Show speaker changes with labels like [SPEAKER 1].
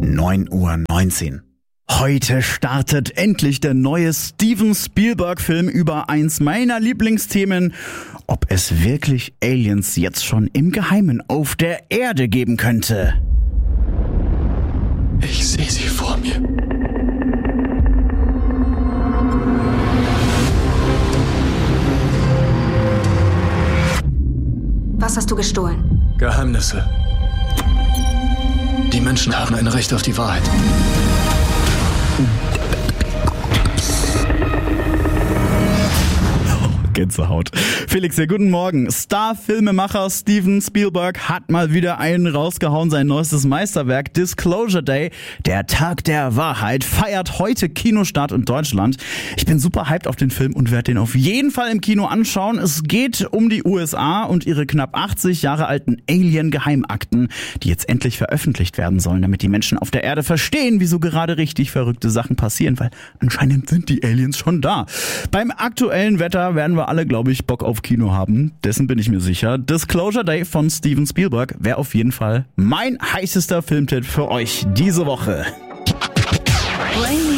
[SPEAKER 1] 9:19 Uhr. Heute startet endlich der neue Steven Spielberg-Film über eins meiner Lieblingsthemen. Ob es wirklich Aliens jetzt schon im Geheimen auf der Erde geben könnte.
[SPEAKER 2] Ich sehe sie vor mir.
[SPEAKER 3] Was hast du gestohlen?
[SPEAKER 2] Geheimnisse. Die Menschen haben ein Recht auf die Wahrheit.
[SPEAKER 1] Gänsehaut. Felix, ja, guten Morgen. Star-Filmemacher Steven Spielberg hat mal wieder einen rausgehauen. Sein neuestes Meisterwerk Disclosure Day, der Tag der Wahrheit, feiert heute Kinostart in Deutschland. Ich bin super hyped auf den Film und werde den auf jeden Fall im Kino anschauen. Es geht um die USA und ihre knapp 80 Jahre alten Alien-Geheimakten, die jetzt endlich veröffentlicht werden sollen, damit die Menschen auf der Erde verstehen, wieso gerade richtig verrückte Sachen passieren, weil anscheinend sind die Aliens schon da. Beim aktuellen Wetter werden wir alle, glaube ich, Bock auf Kino haben. Dessen bin ich mir sicher. Disclosure Day von Steven Spielberg wäre auf jeden Fall mein heißester Filmtipp für euch diese Woche.